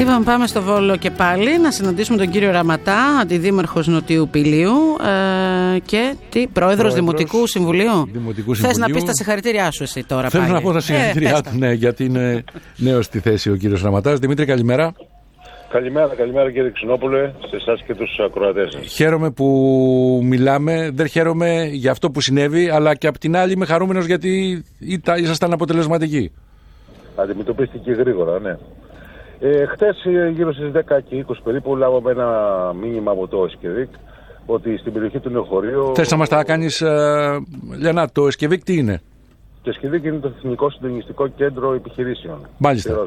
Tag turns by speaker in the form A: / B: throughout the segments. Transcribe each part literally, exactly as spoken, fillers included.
A: Λοιπόν, πάμε στο Βόλο και πάλι να συναντήσουμε τον κύριο Ραματά, αντιδήμαρχος Νοτιού Πηλίου ε, και τι, πρόεδρος, πρόεδρος Δημοτικού Συμβουλίου.
B: Δημοτικού
A: Θες Συμβουλίου. Να πεις τα συγχαρητήριά σου εσύ τώρα?
B: Θέλω
A: πάλι.
B: να πω τα συγχαρητήριά ε, του, ναι, γιατί είναι νέος στη θέση ο κύριος Ραματάς. Δημήτρη, καλημέρα.
C: Καλημέρα, καλημέρα κύριε Ξινόπουλε, σε εσάς και τους ακροατές σας.
B: Χαίρομαι που μιλάμε, δεν χαίρομαι για αυτό που συνέβη, αλλά και απ' την άλλη είμαι χαρούμενος γιατί ήσασταν αποτελεσματικοί.
C: Αντιμετωπίστηκε γρήγορα, ναι. Ε, χτες γύρω στις δέκα και είκοσι περίπου λάβαμε ένα μήνυμα από το ΕΣΚΕΒΙΚ ότι στην περιοχή του Νεοχωρίου...
B: Θες να μας τα κάνεις, ε, Λιανά, το ΕΣΚΕΒΙΚ τι είναι?
C: Το ΕΣΚΕΒΙΚ είναι το Εθνικό Συντονιστικό Κέντρο Επιχειρήσεων.
B: Μάλιστα.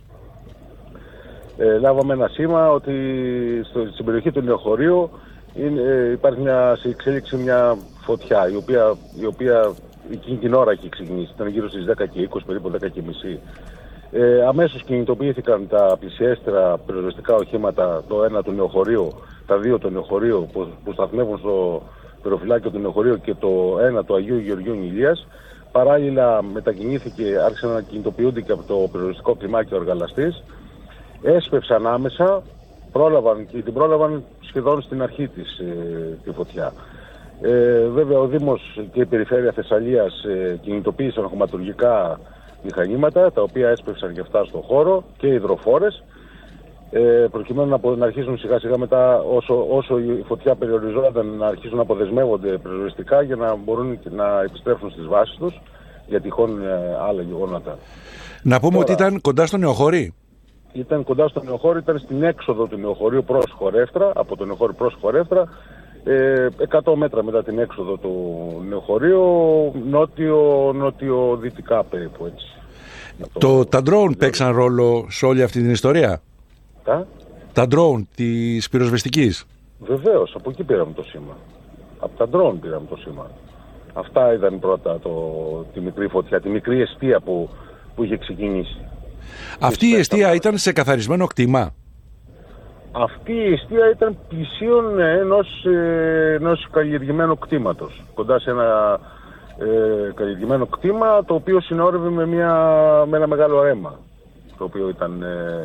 C: Ε, λάβαμε ένα σήμα ότι στο, στην περιοχή του Νεοχωρίου είναι, ε, υπάρχει μια, σε εξέλιξη μια φωτιά η οποία, η οποία εκείνη την ώρα έχει ξεκινήσει. Ήταν γύρω στις δέκα και είκοσι, περίπου δέκα και μισή. Ε, αμέσως κινητοποιήθηκαν τα πλησιέστερα πυροσβεστικά οχήματα, το ένα του Νεοχωρίου, τα δύο του Νεοχωρίου που, που σταθμεύουν στο πυροφυλάκιο του Νεοχωρίου και το ένα του Αγίου Γεωργίου Ηλίας. Παράλληλα μετακινήθηκε, άρχισαν να κινητοποιούνται και από το πυροσβεστικό κλιμάκιο εργαλαστής. Έσπευσαν άμεσα, πρόλαβαν και την πρόλαβαν σχεδόν στην αρχή της ε, τη φωτιά. Ε, βέβαια ο Δήμος και η Περιφέρεια Θεσσαλίας ε, κινητοποίησαν χωματουργικά μηχανήματα, τα οποία έσπευσαν και αυτά στον χώρο και υδροφόρες, ε, προκειμένου να, να αρχίσουν σιγά σιγά μετά όσο, όσο η φωτιά περιοριζόταν να αρχίσουν να αποδεσμεύονται πυροσβεστικά για να μπορούν να επιστρέφουν στις βάσεις τους για τυχόν ε, άλλα γεγονότα.
B: Να πούμε
C: Τώρα,
B: ότι ήταν κοντά στο Νεοχωρί.
C: Ήταν κοντά στο Νεοχώρι, ήταν στην έξοδο του Νεοχωρίου προς Χορεύτρα, από το Νεοχώρι προς Χορεύτρα, ε, εκατό μέτρα μετά την έξοδο του Νεοχωρίου, νότιο, νότιο-δυτικά περίπου έτσι.
B: Το, το, τα drone παίξαν ρόλο σε όλη αυτή την ιστορία?
C: Τα,
B: τα drone της πυροσβεστικής?
C: Βεβαίως, από εκεί πήραμε το σήμα. Από τα drone πήραμε το σήμα. Αυτά ήταν πρώτα το, τη μικρή φωτιά, τη μικρή εστία που, που είχε ξεκινήσει.
B: Αυτή η εστία ήταν σε καθαρισμένο κτήμα?
C: Αυτή η εστία ήταν πλησίον ενός, ενός καλλιεργημένου κτήματος. Κοντά σε ένα ε, καλλιεργημένο κτήμα, το οποίο συνόρευε με, μια, με ένα μεγάλο ρέμα. Το οποίο ήταν,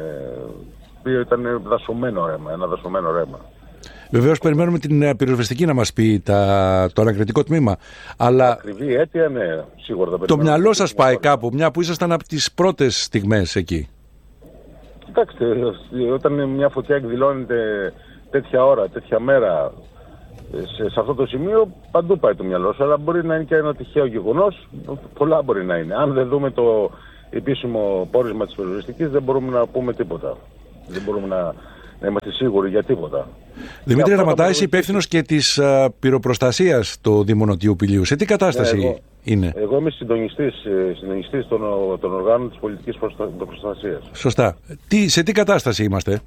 C: ε, ήταν δασωμένο ρέμα, ένα δασωμένο ρέμα.
B: Βεβαίως περιμένουμε την πυροσβεστική να μας πει τα, το ανακριτικό τμήμα. Αλλά
C: ακριβή αίτια, ναι, σίγουρα θα
B: το μυαλό σας πάει κάπου, μια που ήσασταν από τις πρώτες στιγμές εκεί?
C: Κοιτάξτε, όταν μια φωτιά εκδηλώνεται τέτοια ώρα, τέτοια μέρα, σε, σε αυτό το σημείο παντού πάει το μυαλό σου, αλλά μπορεί να είναι και ένα τυχαίο γεγονός, πολλά μπορεί να είναι. Αν δεν δούμε το επίσημο πόρισμα της πυροσβεστικής δεν μπορούμε να πούμε τίποτα. Δεν μπορούμε να... να είμαστε σίγουροι για τίποτα.
B: Δημήτρη Ραματά, είσαι υπεύθυνος και της uh, πυροπροστασίας στο Δήμο Νοτιού Πηλίου. Σε τι κατάσταση
C: ναι, εγώ,
B: είναι?
C: Εγώ είμαι συντονιστής, συντονιστής των, των οργάνων της πολιτικής προστα... προστασίας.
B: Σωστά. Τι, σε τι κατάσταση είμαστε?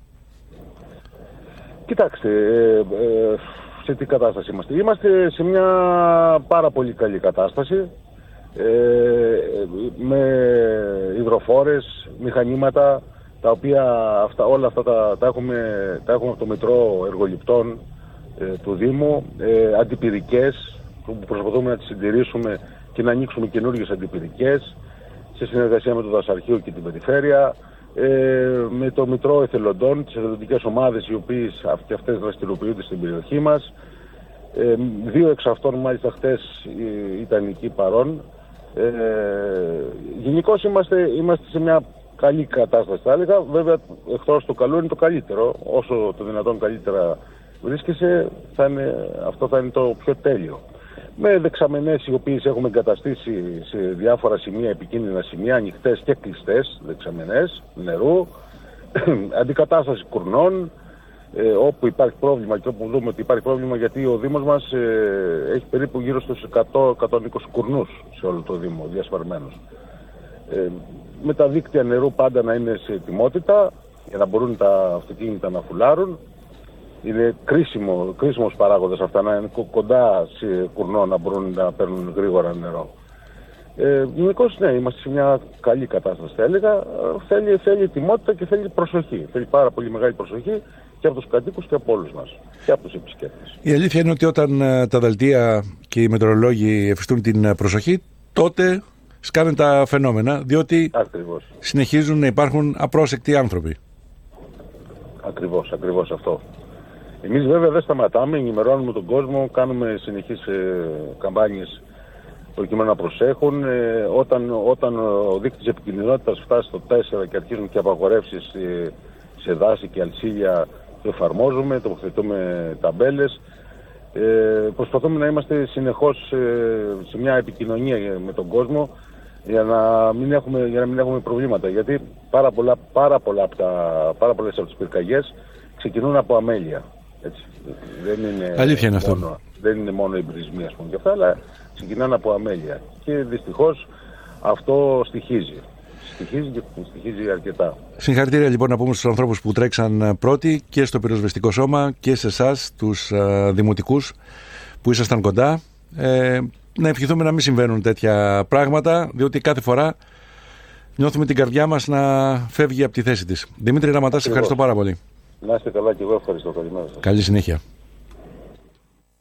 C: Κοιτάξτε, ε, ε, σε τι κατάσταση είμαστε. Είμαστε σε μια πάρα πολύ καλή κατάσταση. Ε, με υδροφόρες, μηχανήματα, τα οποία αυτά, όλα αυτά τα, τα, έχουμε, τα έχουμε από το Μητρό Εργοληπτών ε, του Δήμου, ε, αντιπυρικές που προσπαθούμε να τις συντηρήσουμε και να ανοίξουμε καινούργιες αντιπυρικές σε συνεργασία με το Δασαρχείο και την Περιφέρεια, ε, με το Μητρό Εθελοντών, τις εθελοντικές ομάδες οι οποίες και αυτές δραστηριοποιούνται στην περιοχή μας. Ε, δύο εξ αυτών μάλιστα χτες ε, ήταν εκεί παρόν. Ε, γενικώς είμαστε, είμαστε σε μια καλή κατάσταση θα έλεγα. Βέβαια εκτός του καλού είναι το καλύτερο. Όσο το δυνατόν καλύτερα βρίσκεσαι, θα είναι, αυτό θα είναι το πιο τέλειο. Με δεξαμενές οι οποίες έχουμε εγκαταστήσει σε διάφορα σημεία, επικίνδυνα σημεία, ανοιχτές και κλειστές δεξαμενές νερού, αντικατάσταση κουρνών, ε, όπου υπάρχει πρόβλημα και όπου δούμε ότι υπάρχει πρόβλημα, γιατί ο Δήμος μας ε, έχει περίπου γύρω στους εκατό με εκατόν είκοσι κουρνούς σε όλο το Δήμο διασπαρμένους. Ε, με τα δίκτυα νερού πάντα να είναι σε ετοιμότητα για να μπορούν τα αυτοκίνητα να φουλάρουν. Είναι κρίσιμο, κρίσιμος παράγοντας αυτά, να είναι κοντά σε κουρνό να μπορούν να παίρνουν γρήγορα νερό. Ε, γενικώς ναι, είμαστε σε μια καλή κατάσταση θα έλεγα. Θέλει, θέλει ετοιμότητα και θέλει προσοχή. Θέλει πάρα πολύ μεγάλη προσοχή και από τους κατοίκους και από όλους μας και από τους επισκέπτες.
B: Η αλήθεια είναι ότι όταν τα δελτία και οι μετεωρολόγοι εφιστούν την προσοχή, τότε σκάνε τα φαινόμενα, διότι
C: ακριβώς.
B: Συνεχίζουν να υπάρχουν απρόσεκτοι άνθρωποι.
C: Ακριβώς, ακριβώς αυτό. Εμείς βέβαια δεν σταματάμε, ενημερώνουμε τον κόσμο, κάνουμε συνεχείς ε, καμπάνιες προκειμένου να προσέχουν. Ε, όταν, όταν ο δείκτης επικινδυνότητας φτάσει στο τέσσερα και αρχίζουν και απαγορεύσεις σε, σε δάση και αλσίλια, το εφαρμόζουμε, τοποθετούμε ταμπέλες. Ε, προσπαθούμε να είμαστε συνεχώς ε, σε μια επικοινωνία με τον κόσμο για να μην έχουμε, για να μην έχουμε προβλήματα. Γιατί πάρα, πολλά, πάρα, πολλά από τα, πάρα πολλές από τις πυρκαγιές ξεκινούν από αμέλεια. Έτσι. Δεν είναι
B: Αλήθεια είναι
C: μόνο,
B: αυτό.
C: Δεν είναι μόνο εμπρισμοί, ας πούμε, και αυτά, αλλά ξεκινάνε από αμέλεια. Και δυστυχώς αυτό στοιχίζει. Στοιχίζει και στοιχίζει αρκετά.
B: Συγχαρητήρια λοιπόν να πούμε στους ανθρώπους που τρέξαν πρώτοι και στο πυροσβεστικό σώμα και σε εσάς, τους α, δημοτικούς που ήσασταν κοντά. Ε, να ευχηθούμε να μην συμβαίνουν τέτοια πράγματα, διότι κάθε φορά νιώθουμε την καρδιά μας να φεύγει από τη θέση της. Δημήτρη Ραματά, σε ευχαριστώ πάρα πολύ.
C: Να είστε καλά και εγώ ευχαριστώ. Καλημέρα σας.
B: Καλή συνέχεια.